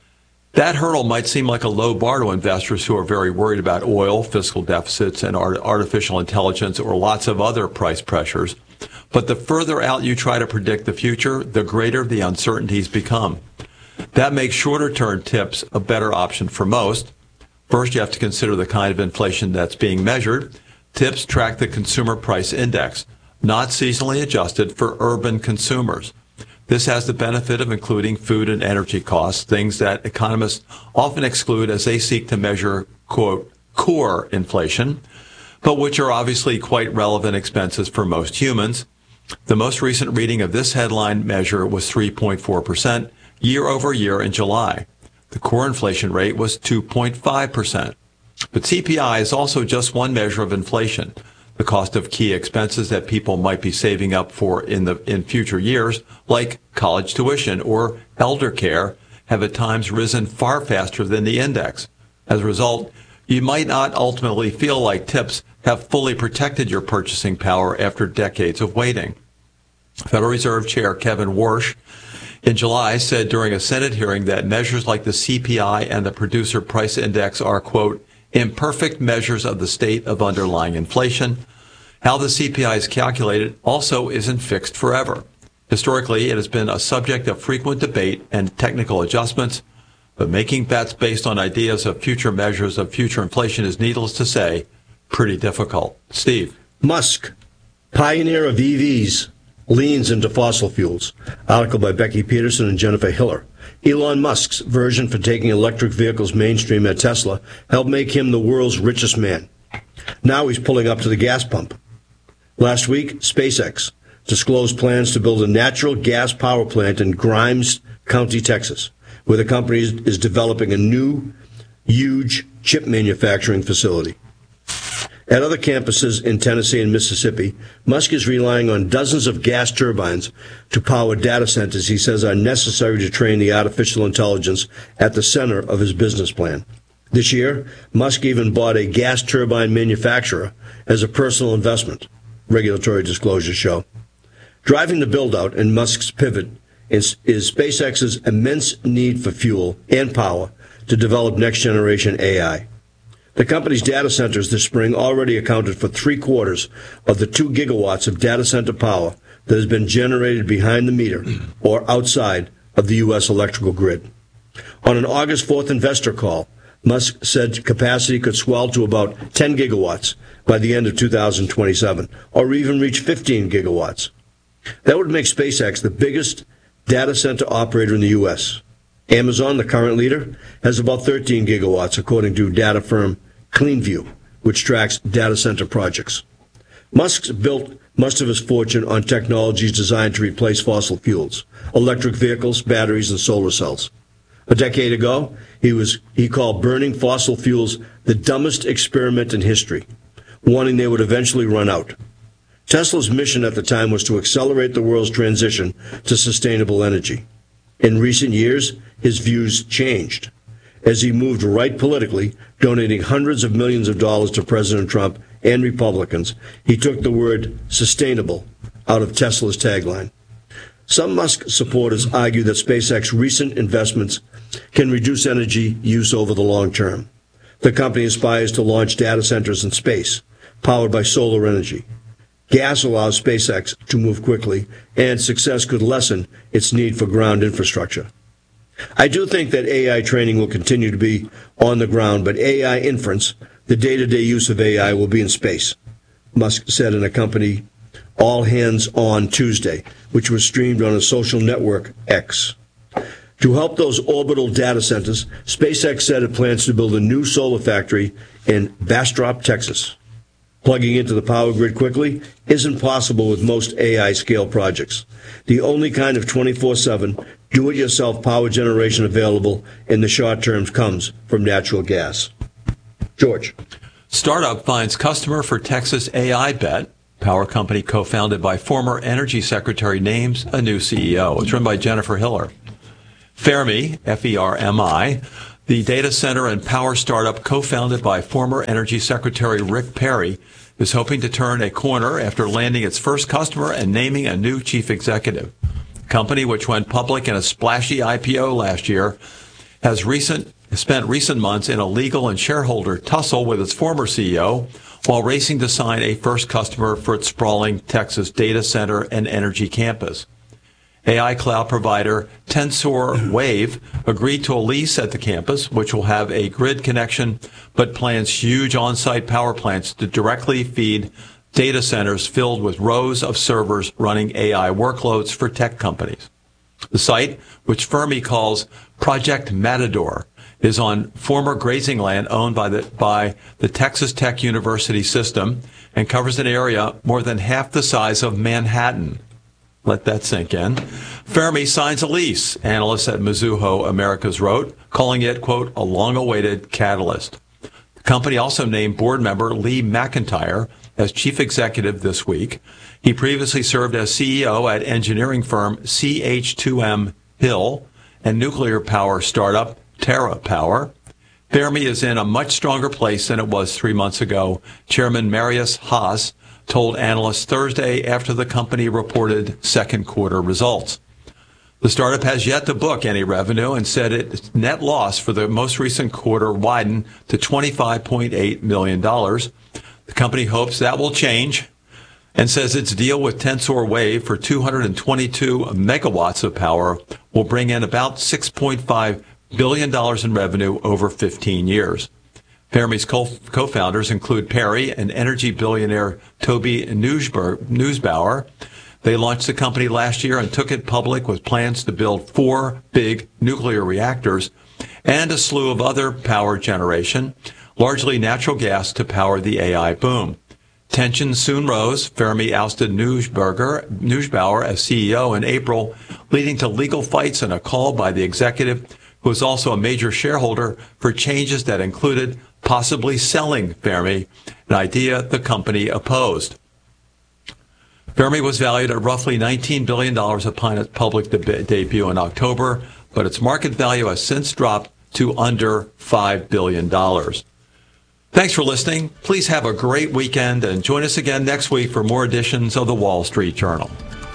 That hurdle might seem like a low bar to investors who are very worried about oil, fiscal deficits, and artificial intelligence, or lots of other price pressures. But the further out you try to predict the future, the greater the uncertainties become. That makes shorter-term TIPS a better option for most. First, you have to consider the kind of inflation that's being measured. TIPS track the Consumer Price Index, not seasonally adjusted for urban consumers. This has the benefit of including food and energy costs, things that economists often exclude as they seek to measure, quote, core inflation, but which are obviously quite relevant expenses for most humans. The most recent reading of this headline measure was three point four percent year over year in July. The core inflation rate was two point five percent. But C P I is also just one measure of inflation. The cost of key expenses that people might be saving up for in the in future years, like college tuition or elder care, have at times risen far faster than the index. As a result, you might not ultimately feel like TIPS have fully protected your purchasing power after decades of waiting. Federal Reserve Chair Kevin Warsh in July said during a Senate hearing that measures like the C P I and the Producer Price Index are, quote, imperfect measures of the state of underlying inflation. How the C P I is calculated also isn't fixed forever. Historically, it has been a subject of frequent debate and technical adjustments, but making bets based on ideas of future measures of future inflation is, needless to say, pretty difficult. Steve. Musk, pioneer of E Vs, leans into fossil fuels. Article by Becky Peterson and Jennifer Hiller. Elon Musk's version for taking electric vehicles mainstream at Tesla helped make him the world's richest man. Now he's pulling up to the gas pump. Last week, SpaceX disclosed plans to build a natural gas power plant in Grimes County, Texas, where the company is developing a new, huge chip manufacturing facility. At other campuses in Tennessee and Mississippi, Musk is relying on dozens of gas turbines to power data centers he says are necessary to train the artificial intelligence at the center of his business plan. This year, Musk even bought a gas turbine manufacturer as a personal investment, regulatory disclosures show. Driving the build-out and Musk's pivot is, is SpaceX's immense need for fuel and power to develop next-generation A I. The company's data centers this spring already accounted for three-quarters of the two gigawatts of data center power that has been generated behind the meter or outside of the U S electrical grid. On an August fourth investor call, Musk said capacity could swell to about ten gigawatts by the end of two thousand twenty-seven, or even reach fifteen gigawatts. That would make SpaceX the biggest data center operator in the U S. Amazon, the current leader, has about thirteen gigawatts, according to data firm CleanView, which tracks data center projects. Musk's built most of his fortune on technologies designed to replace fossil fuels, electric vehicles, batteries, and solar cells. A decade ago, he was he called burning fossil fuels the dumbest experiment in history, warning they would eventually run out. Tesla's mission at the time was to accelerate the world's transition to sustainable energy. In recent years, his views changed as he moved right politically, donating hundreds of millions of dollars to President Trump and Republicans. He took the word sustainable out of Tesla's tagline. Some Musk supporters argue that SpaceX's recent investments can reduce energy use over the long term. The company aspires to launch data centers in space, powered by solar energy. Gas allows SpaceX to move quickly, and success could lessen its need for ground infrastructure. I do think that A I training will continue to be on the ground, but A I inference, the day-to-day use of A I, will be in space, Musk said in a company All Hands On Tuesday, which was streamed on a social network X. To help those orbital data centers, SpaceX said it plans to build a new solar factory in Bastrop, Texas. Plugging into the power grid quickly isn't possible with most A I-scale projects. The only kind of twenty-four seven, do-it-yourself power generation available in the short term comes from natural gas. George. Startup finds customer for Texas A I bet. Power company co-founded by former Energy Secretary names a new C E O. It's run by Jennifer Hiller. Fermi, F E R M I, the data center and power startup co-founded by former Energy Secretary Rick Perry, is hoping to turn a corner after landing its first customer and naming a new chief executive. The company, which went public in a splashy I P O last year, has recent spent recent months in a legal and shareholder tussle with its former C E O while racing to sign a first customer for its sprawling Texas data center and energy campus. A I cloud provider Tensor Wave agreed to a lease at the campus, which will have a grid connection, but plans huge on-site power plants to directly feed data centers filled with rows of servers running A I workloads for tech companies. The site, which Fermi calls Project Matador, is on former grazing land owned by the by the Texas Tech University system and covers an area more than half the size of Manhattan. Let that sink in. Fermi signs a lease, analysts at Mizuho Americas wrote, calling it, quote, a long-awaited catalyst. The company also named board member Lee McIntyre as chief executive this week. He previously served as C E O at engineering firm C H two M Hill and nuclear power startup TerraPower. Fermi is in a much stronger place than it was three months ago. Chairman Marius Haas told analysts Thursday after the company reported second quarter results. The startup has yet to book any revenue and said its net loss for the most recent quarter widened to twenty-five point eight million dollars. The company hopes that will change and says its deal with Tensor Wave for two hundred twenty-two megawatts of power will bring in about six point five billion dollars in revenue over fifteen years. Fermi's co-founders include Perry and energy billionaire Toby Newsbauer. They launched the company last year and took it public with plans to build four big nuclear reactors and a slew of other power generation, largely natural gas, to power the A I boom. Tensions soon rose. Fermi ousted Newsbauer as C E O in April, leading to legal fights and a call by the executive, who was also a major shareholder, for changes that included possibly selling Fermi, an idea the company opposed. Fermi was valued at roughly nineteen billion dollars upon its public de- debut in October, but its market value has since dropped to under five billion dollars. Thanks for listening. Please have a great weekend and join us again next week for more editions of the Wall Street Journal.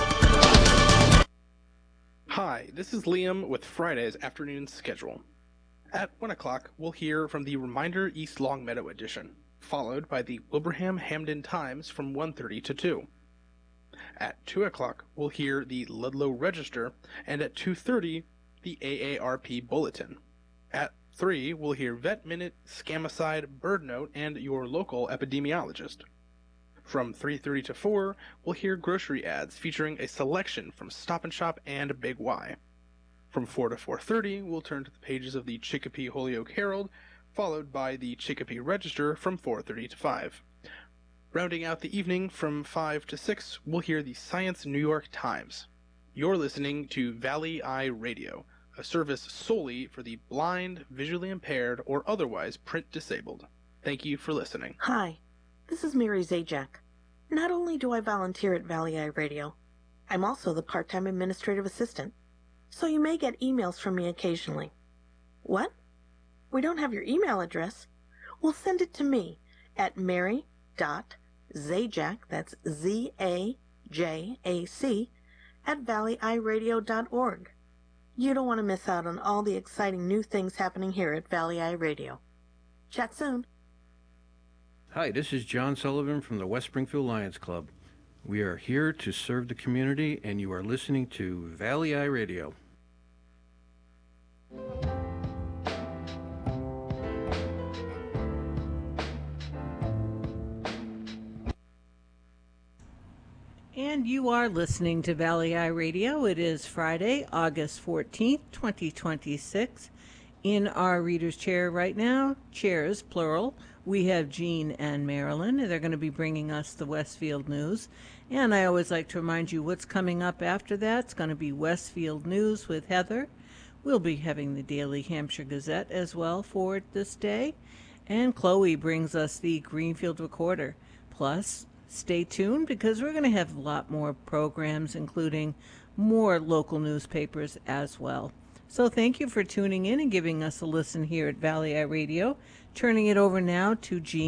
Hi, this is Liam with Friday's afternoon schedule. At one o'clock, we'll hear from the Reminder East Longmeadow edition, followed by the Wilbraham Hamden Times from one thirty to two. At two o'clock, we'll hear the Ludlow Register, and at two thirty, the A A R P Bulletin. At three, we'll hear Vet Minute, Scamicide, Bird Note, and your local epidemiologist. From three thirty to four, we'll hear grocery ads featuring a selection from Stop and Shop and Big Y. From four to four thirty, we'll turn to the pages of the Chicopee Holyoke Herald, followed by the Chicopee Register from four thirty to five. Rounding out the evening from five to six, we'll hear the Science New York Times. You're listening to Valley Eye Radio, a service solely for the blind, visually impaired, or otherwise print disabled. Thank you for listening. Hi, this is Mary Zajac. Not only do I volunteer at Valley Eye Radio, I'm also the part-time administrative assistant, so you may get emails from me occasionally. What? We don't have your email address? Well, send it to me at mary.zajac, that's Z A J A C, at valley eye radio dot org. You don't want to miss out on all the exciting new things happening here at Valley Eye Radio. Chat soon. Hi, this is John Sullivan from the West Springfield Lions Club. We are here to serve the community, and you are listening to Valley Eye Radio. And you are listening to Valley Eye Radio. It is Friday, August fourteenth, twenty twenty-six. In our reader's chair right now, chairs, plural, we have Jean and Marilyn. They're going to be bringing us the Westfield News. And I always like to remind you what's coming up after that. It's going to be Westfield News with Heather. We'll be having the Daily Hampshire Gazette as well for this day. And Chloe brings us the Greenfield Recorder. Plus, stay tuned because we're going to have a lot more programs, including more local newspapers as well. So thank you for tuning in and giving us a listen here at Valley Eye Radio. Turning it over now to Jean.